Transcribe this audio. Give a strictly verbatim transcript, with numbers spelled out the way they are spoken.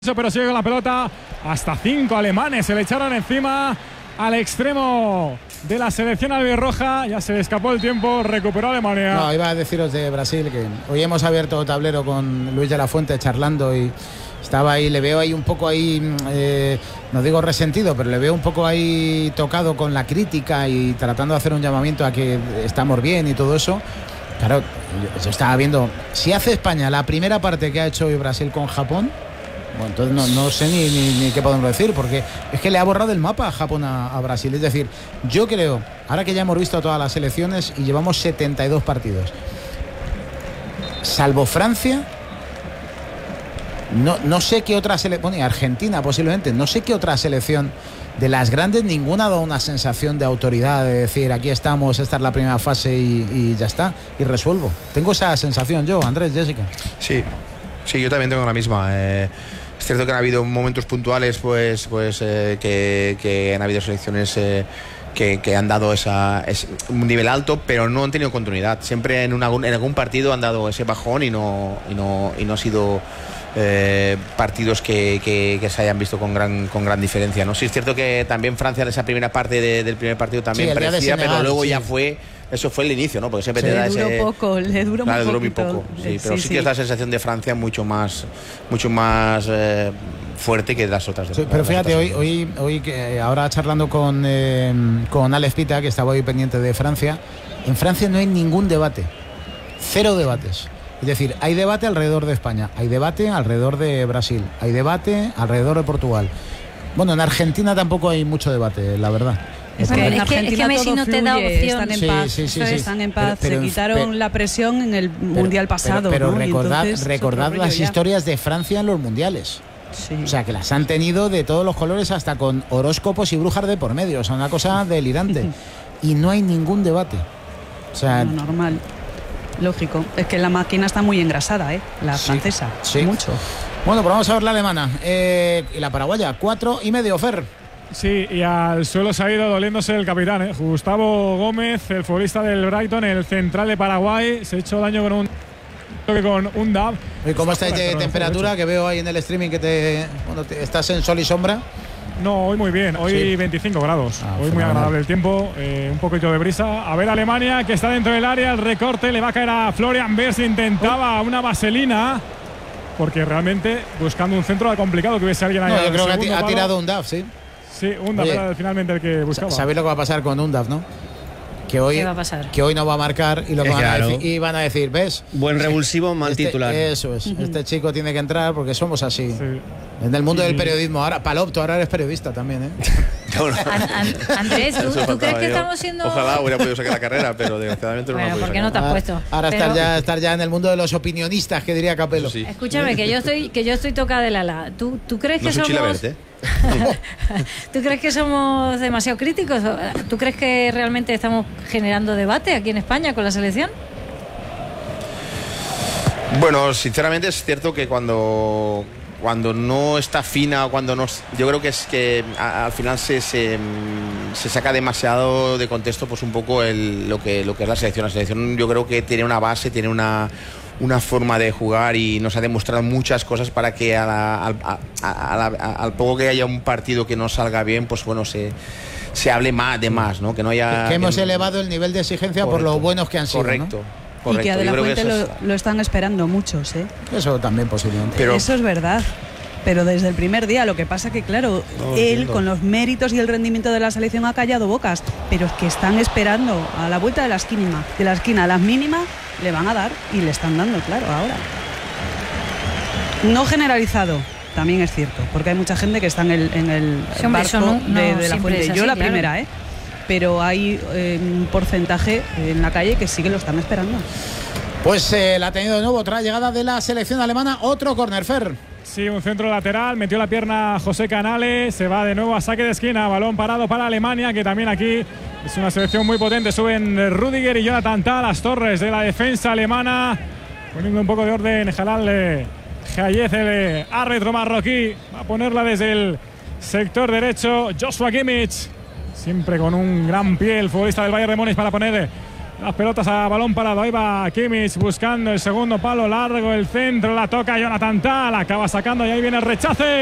Pero sigue con la pelota. Hasta cinco alemanes se le echaron encima al extremo de la selección albirroja. Ya se le escapó el tiempo, recuperó Alemania. No, iba a deciros de Brasil que hoy hemos abierto tablero con Luis de la Fuente charlando y estaba ahí, le veo ahí un poco ahí, eh, no digo resentido, pero le veo un poco ahí tocado con la crítica y tratando de hacer un llamamiento a que estamos bien y todo eso. Claro, yo estaba viendo, si hace España la primera parte que ha hecho hoy Brasil con Japón, bueno, entonces no, no sé ni, ni, ni qué podemos decir, porque es que le ha borrado el mapa a Japón a, a Brasil. Es decir, yo creo, ahora que ya hemos visto todas las selecciones y llevamos setenta y dos partidos, salvo Francia, no, no sé qué otra selección, bueno, Argentina posiblemente, no sé qué otra selección de las grandes, ninguna ha dado una sensación de autoridad, de decir, aquí estamos, esta es la primera fase y, y ya está, y resuelvo. Tengo esa sensación yo, Andrés, Jessica. Sí, sí, yo también tengo la misma. Eh, es cierto que han habido momentos puntuales, pues, pues eh, que, que han habido selecciones eh, que, que han dado esa, ese, un nivel alto, pero no han tenido continuidad. Siempre en, una, en algún partido han dado ese bajón y no, y no, y no ha sido Eh, partidos que, que, que se hayan visto con gran con gran diferencia, ¿no? Sí, es cierto que también Francia en esa primera parte de, del primer partido también sí, parecía, Senegal, pero luego sí. ya fue, eso fue el inicio, ¿no? Porque siempre sí, te da le duró ese poco, le duró, claro, muy, duró muy poco, sí, pero sí, sí que es la sensación de Francia mucho más mucho más eh, fuerte que las otras. Sí, pero fíjate, hoy hoy hoy que ahora charlando con eh, con Alex Pita, que estaba hoy pendiente de Francia, en Francia no hay ningún debate, cero debates. Es decir, hay debate alrededor de España, hay debate alrededor de Brasil, hay debate alrededor de Portugal. Bueno, en Argentina tampoco hay mucho debate, la verdad. Es que, en es que, es que Messi no te da opción. Están en sí, paz, sí, sí, sí. están en paz. Pero, pero, se quitaron pero, la presión en el pero, Mundial pasado. Pero, pero ¿no? recordad, entonces, recordad las ya. historias de Francia en los mundiales. Sí. O sea, que las han tenido de todos los colores, hasta con horóscopos y brujas de por medio. O sea, una cosa delirante. Y no hay ningún debate. O sea, no, normal. Lógico, es que la máquina está muy engrasada, ¿eh? La sí, francesa, sí. mucho. Bueno, pues vamos a ver la alemana eh, y la paraguaya, cuatro y medio, Fer. Sí, y al suelo se ha ido doliéndose el capitán, ¿eh? Gustavo Gómez, el futbolista del Brighton, el central de Paraguay, se ha hecho daño con un con un D A B. ¿Y cómo estáis de temperatura? Que veo ahí en el streaming que te, bueno, te estás en sol y sombra. No, hoy muy bien, hoy sí. veinticinco grados, ah, hoy muy agradable el tiempo, eh, un poquito de brisa. A ver Alemania, que está dentro del área, el recorte le va a caer a Florian Wirtz, intentaba oh. una vaselina, porque realmente buscando un centro complicado que hubiese alguien ahí. No, yo creo que ha, ha tirado un D A F, sí. Sí, un D A F era finalmente el que buscaba. ¿Sabéis lo que va a pasar con un D A F, no? Que hoy, ¿Qué va a pasar? Que hoy no va a marcar y lo que van, claro. a decir, y van a decir, ¿ves? Buen revulsivo, mal este, titular. Eso es, uh-huh. Este chico tiene que entrar porque somos así. Sí. En el mundo sí. del periodismo. Ahora, Palop, tú ahora eres periodista también, ¿eh? An, an, Andrés, ¿tú, ¿tú crees que yo. estamos siendo...? Ojalá hubiera podido sacar la carrera, pero desgraciadamente no bueno, lo ¿por qué sacar. no te has puesto? Ahora, ahora pero, estar, ya, estar ya en el mundo de los opinionistas, que diría Capello. Sí. Escúchame, que yo estoy que yo estoy tocada de la ala. ¿Tú, ¿Tú crees no que somos...? Verde. ¿Tú crees que somos demasiado críticos? ¿Tú crees que realmente estamos generando debate aquí en España con la selección? Bueno, sinceramente es cierto que cuando cuando no está fina, cuando no, yo creo que es que a, al final se, se, se saca demasiado de contexto, pues un poco el, lo que lo que es la selección. La selección yo creo que tiene una base, tiene una una forma de jugar y nos ha demostrado muchas cosas para que a la, a, a, a la, a, al poco que haya un partido que no salga bien, pues bueno, se, se hable más de más, ¿no? Que no haya... Que hemos que, elevado el nivel de exigencia correcto, por lo buenos que han sido, correcto, ¿no? correcto. Y que a De La Fuente lo, es... lo están esperando muchos, ¿eh? Eso también posiblemente. Pero, eso es verdad. Pero desde el primer día, lo que pasa que, claro, no, él entiendo. Con los méritos y el rendimiento de la selección ha callado bocas, pero es que están esperando a la vuelta de la esquina, de la esquina a las mínimas, le van a dar y le están dando, claro, ahora. No generalizado, también es cierto, porque hay mucha gente que está en el, en el sí, hombre, barco no, no, de, de La Fuente. así, Yo la claro. primera, ¿eh? Pero hay eh, un porcentaje en la calle que sí que lo están esperando. Pues eh, la ha tenido de nuevo otra llegada de la selección alemana, otro córner, Fer. Sí, un centro lateral, metió la pierna José Canales, se va de nuevo a saque de esquina, balón parado para Alemania, que también aquí es una selección muy potente, suben Rüdiger y Jonathan Tah, las torres de la defensa alemana, poniendo un poco de orden, Jalal Hayez, el árbitro marroquí, va a ponerla desde el sector derecho, Joshua Kimmich, siempre con un gran pie el futbolista del Bayern de Múnich para poner Las pelotas a balón parado. Ahí va Kimmich buscando el segundo palo largo. El centro la toca Jonathan Tah. Acaba sacando y ahí viene el rechace.